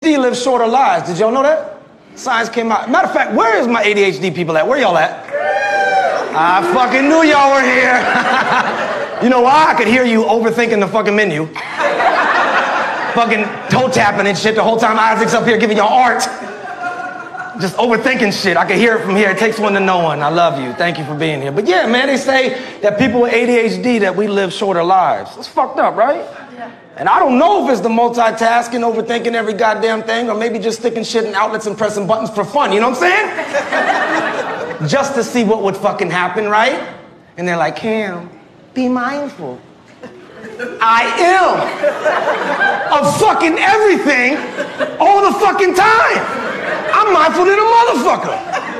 ADHD lives shorter lives. Did y'all know that? Science came out. Matter of fact, where is my ADHD people at? Where y'all at? I fucking knew y'all were here. You know why? I could hear you overthinking the fucking menu. Fucking toe tapping and shit the whole time Isaac's up here giving y'all art. Just overthinking shit. I can hear it from here. It takes one to know one. I love you. Thank you for being here. But yeah, man, they say that people with ADHD, that we live shorter lives. It's fucked up, right? Yeah. And I don't know if it's the multitasking, overthinking every goddamn thing, or maybe just sticking shit in outlets and pressing buttons for fun. You know what I'm saying? Just to see what would fucking happen, right? And they're like, Cam, be mindful. I am of fucking everything all the fucking time. I'm mindful than a motherfucker.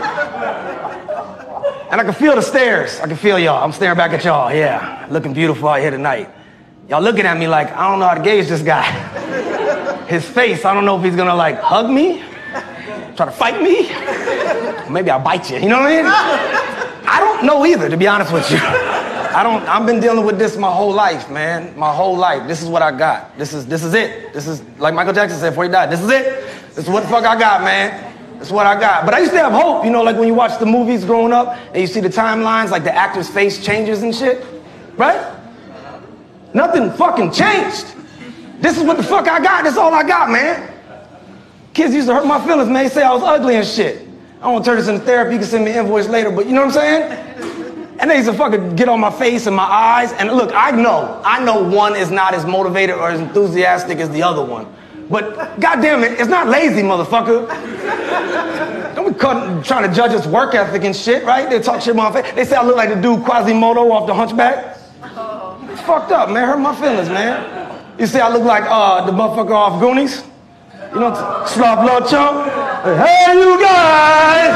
And I can feel the stares. I can feel y'all. I'm staring back at y'all. Yeah, looking beautiful out here tonight. Y'all looking at me like, I don't know how to gauge this guy. His face, I don't know if he's gonna like hug me, try to fight me. Maybe I'll bite you, you know what I mean? I don't know either, to be honest with you. I've been dealing with this my whole life, man. My whole life. This is what I got. This is it. This is, like Michael Jackson said before he died, this is it. This is what the fuck I got, man. This is what I got. But I used to have hope, you know, like when you watch the movies growing up and you see the timelines, like the actor's face changes and shit, right? Nothing fucking changed. This is what the fuck I got. This is all I got, man. Kids used to hurt my feelings, man. They say I was ugly and shit. I don't want to turn this into therapy. You can send me an invoice later, but you know what I'm saying? And they used to fucking get on my face and my eyes. And look, I know one is not as motivated or as enthusiastic as the other one. But goddamn it, it's not lazy, motherfucker. Don't be trying to judge us work ethic and shit, right? They talk shit about my face. They say I look like the dude Quasimodo off The Hunchback. It's fucked up, man. Hurt my feelings, man. You say I look like the motherfucker off Goonies? You know, slop little chump. Hey, you guys!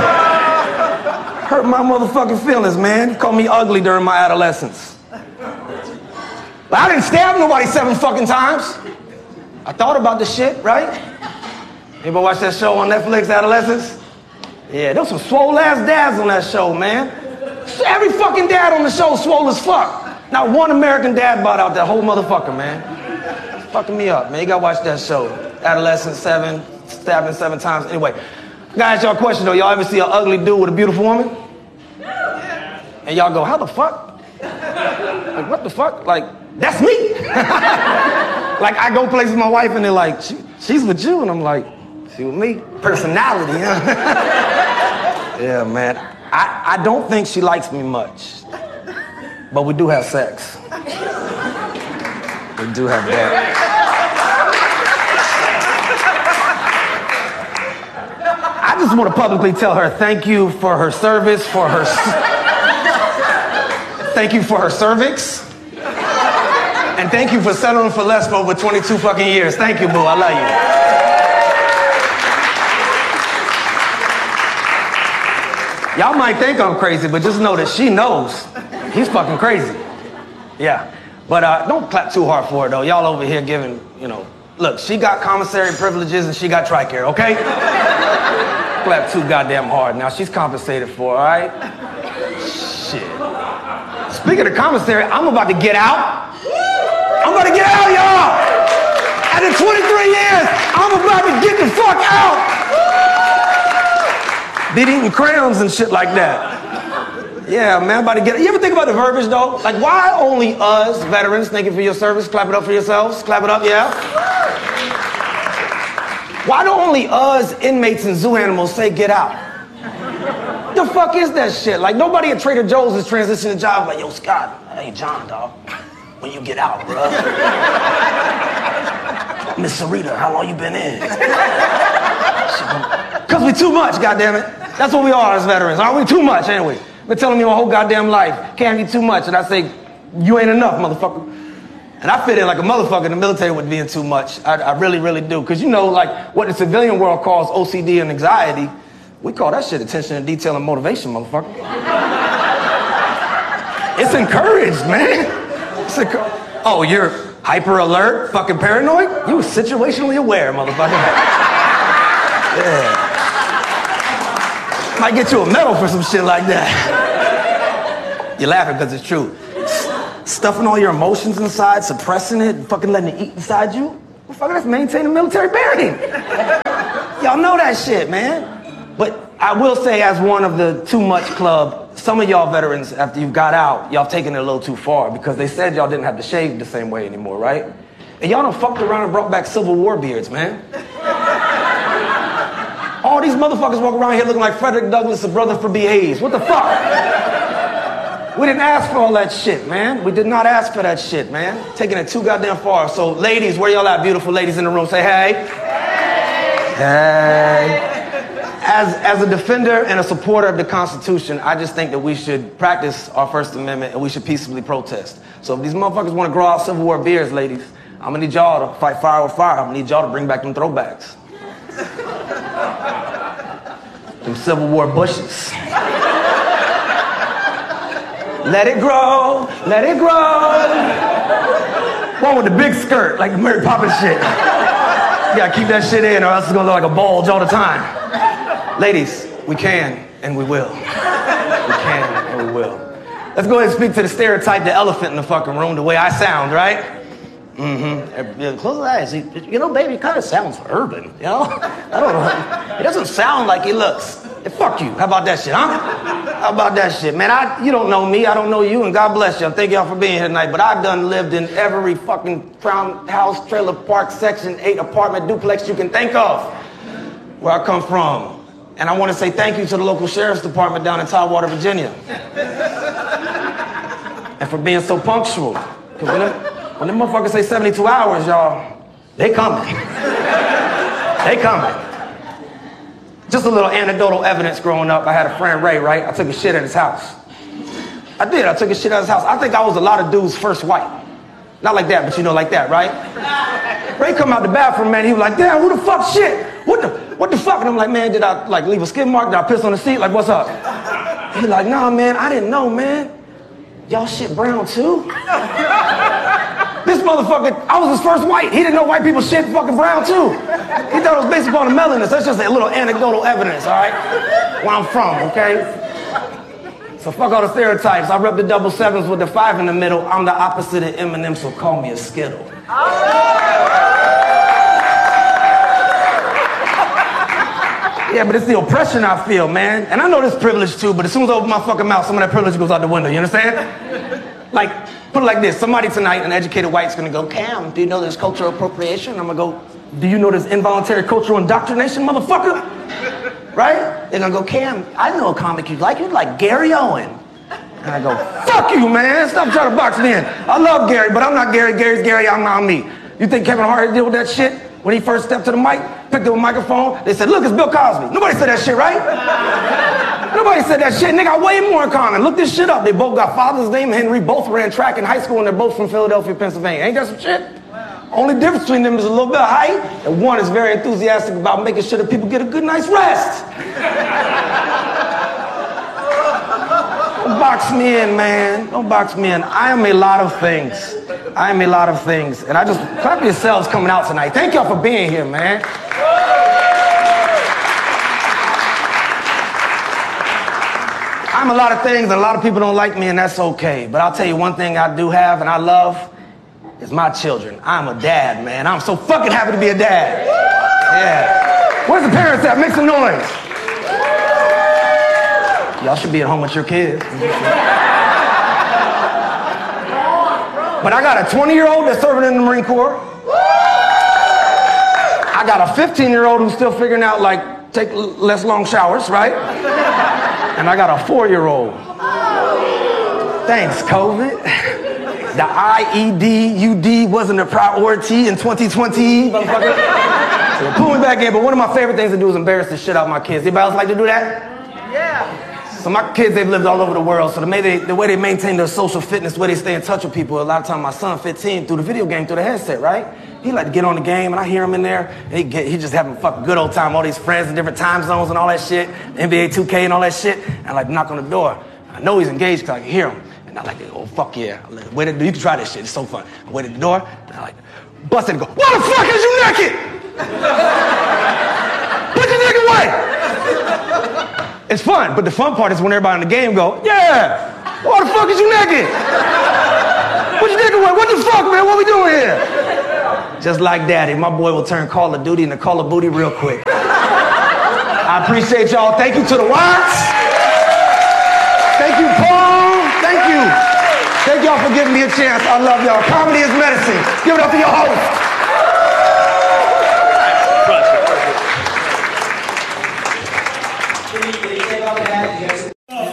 Hurt my motherfucking feelings, man. You called me ugly during my adolescence. But I didn't stab nobody 7 fucking times. I thought about the shit, right? Anybody watch that show on Netflix, Adolescence? Yeah, there was some swole ass dads on that show, man. Every fucking dad on the show swole as fuck. Not one American dad bought out that whole motherfucker, man. It's fucking me up, man. You gotta watch that show. Adolescence 7, stabbing 7 times. Anyway, I gotta ask y'all a question though. Y'all ever see an ugly dude with a beautiful woman? And y'all go, how the fuck? Like, what the fuck? Like, that's me. Like, I go places with my wife and they're like, she's with you. And I'm like, she with me? Personality, huh? Yeah, man. I don't think she likes me much. But we do have sex. We do have that. I just want to publicly tell her thank you for her service, for her... Thank you for her cervix. And thank you for settling for less for over 22 fucking years. Thank you, boo. I love you. Y'all might think I'm crazy, but just know that she knows. He's fucking crazy. Yeah. But don't clap too hard for her, though. Y'all over here giving, you know... Look, she got commissary privileges and she got TRICARE, okay? Clap too goddamn hard. Now, she's compensated for, all right? Shit. Speaking of commissary, I'm about to get out. I'm about to get out, y'all. After 23 years, I'm about to get the fuck out. Been eating crayons and shit like that. Yeah, man, I'm about to get... You ever think about the verbiage, though? Like, why only us, veterans, thank you for your service, clap it up for yourselves, clap it up, yeah? Why do only us, inmates and zoo animals, say get out? The fuck is that shit? Like, nobody at Trader Joe's is transitioning jobs like, yo, Scott, hey, John, dog, when you get out, bro? Miss Sarita, how long you been in? Because we too much, goddammit. That's what we are as veterans, aren't we? Too much, anyway. Been telling me my whole goddamn life, can't be too much. And I say, you ain't enough, motherfucker. And I fit in like a motherfucker in the military with being too much. I really, really do. Because you know, like, what the civilian world calls OCD and anxiety, we call that shit attention to detail and motivation, motherfucker. It's encouraged, man. Oh, you're hyper alert, fucking paranoid? You were situationally aware, motherfucker. Yeah. Might get you a medal for some shit like that. You're laughing because it's true. Stuffing all your emotions inside, suppressing it, fucking letting it eat inside you. Motherfucker, that's maintaining military bearing. Y'all know that shit, man. But I will say, as one of the Too Much Club, some of y'all veterans, after you got out, y'all taking it a little too far because they said y'all didn't have to shave the same way anymore, right? And y'all done fucked around and brought back Civil War beards, man. All these motherfuckers walk around here looking like Frederick Douglass, a brother for B. Hayes. What the fuck? We didn't ask for all that shit, man. We did not ask for that shit, man. Taking it too goddamn far. So ladies, where y'all at, beautiful ladies in the room? Say hey. Hey. As a defender and a supporter of the Constitution, I just think that we should practice our First Amendment and we should peaceably protest. So if these motherfuckers want to grow out Civil War beards, ladies, I'm gonna need y'all to fight fire with fire. I'm gonna need y'all to bring back them throwbacks. Them Civil War bushes. Let it grow, let it grow. One with the big skirt, like the Mary Poppins shit. You gotta keep that shit in or else it's gonna look like a bulge all the time. Ladies, we can and we will. We can and we will. Let's go ahead and speak to the stereotype, the elephant in the fucking room, the way I sound, right? Mm-hmm. Close your eyes. You know, baby, it kind of sounds urban, you know? I don't know. It doesn't sound like he looks. Fuck you. How about that shit, huh? How about that shit, man? You don't know me. I don't know you, and God bless you. Thank y'all for being here tonight, but I've done lived in every fucking Crown House, trailer park, Section 8 apartment duplex you can think of where I come from. And I want to say thank you to the local sheriff's department down in Tidewater, Virginia. And for being so punctual. Because when them motherfuckers say 72 hours, y'all, they coming. They coming. Just a little anecdotal evidence growing up. I had a friend, Ray, right? I took a shit at his house. I did. I took a shit at his house. I think I was a lot of dudes' first wife. Not like that, but you know, like that, right? Ray come out the bathroom, man. He was like, damn, who the fuck shit? What the fuck? And I'm like, man, did I like leave a skid mark? Did I piss on the seat? Like, what's up? He's like, nah, man, I didn't know, man. Y'all shit brown too? This motherfucker, I was his first white. He didn't know white people shit fucking brown too. He thought it was based upon the melanin. That's just a little anecdotal evidence, all right? Where I'm from, okay? So fuck all the stereotypes. I rep the double sevens with the 5 in the middle. I'm the opposite of Eminem, so call me a Skittle. Yeah, but it's the oppression I feel, man. And I know this privilege too, but as soon as I open my fucking mouth, some of that privilege goes out the window, you understand? Like, put it like this. Somebody tonight, an educated white's gonna go, Cam, do you know there's cultural appropriation? I'm gonna go, do you know there's involuntary cultural indoctrination, motherfucker? Right? They're gonna go, Cam, I know a comic you'd like Gary Owen. And I go, fuck you, man. Stop trying to box me in. I love Gary, but I'm not Gary. Gary's Gary, I'm not me. You think Kevin Hart deal with that shit? When he first stepped to the mic, picked up a microphone, they said, look, it's Bill Cosby. Nobody said that shit, right? Nobody said that shit. And they got way more in common. Look this shit up. They both got father's name, Henry, both ran track in high school, and they're both from Philadelphia, Pennsylvania. Ain't that some shit? Wow. Only difference between them is a little bit of height, and one is very enthusiastic about making sure that people get a good night's rest. Don't box me in, man. Don't box me in. I am a lot of things. I am a lot of things. And I just clap yourselves coming out tonight. Thank y'all for being here, man. I'm a lot of things, and a lot of people don't like me, and that's okay. But I'll tell you one thing I do have and I love is my children. I'm a dad, man. I'm so fucking happy to be a dad. Yeah. Where's the parents at? Make some noise. Y'all should be at home with your kids. But I got a 20-year-old that's serving in the Marine Corps. I got a 15-year-old who's still figuring out, like, take less long showers, right? And I got a 4-year-old. Thanks, COVID. The IED wasn't a priority in 2020, motherfucker. So pull me back in, but one of my favorite things to do is embarrass the shit out of my kids. Anybody else like to do that? Yeah. So my kids, they've lived all over the world, so the way they maintain their social fitness, the way they stay in touch with people, a lot of times my son, 15, through the video game, through the headset, right? He like to get on the game, and I hear him in there, and he just having a fucking good old time, all these friends in different time zones and all that shit, NBA 2K and all that shit, and I like knock on the door. I know he's engaged because I can hear him, and I like, oh, fuck yeah. Wait, you can try this shit, it's so fun. I wait at the door, and I like, bust it and go, why the fuck is you naked? Put your nigga away! It's fun, but the fun part is when everybody in the game go, yeah, why the fuck is you naked? What you nigga with? What the fuck, man? What we doing here? Just like daddy, my boy will turn Call of Duty into Call of Booty real quick. I appreciate y'all. Thank you to the Watts. Thank you, Paul. Thank you. Thank y'all for giving me a chance. I love y'all. Comedy is medicine. Give it up for your host.